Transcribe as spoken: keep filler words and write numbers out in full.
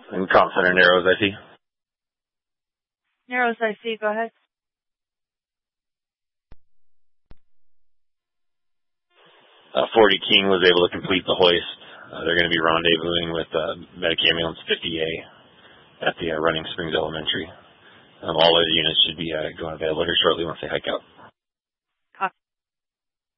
And Comp Center Narrows, I see. Narrows, I see. Go ahead. Uh, forty King was able to complete the hoist. Uh, they're going to be rendezvousing with uh, Medic Ambulance fifty A at the uh, Running Springs Elementary. Um, all of the units should be uh, going available here shortly once they hike out.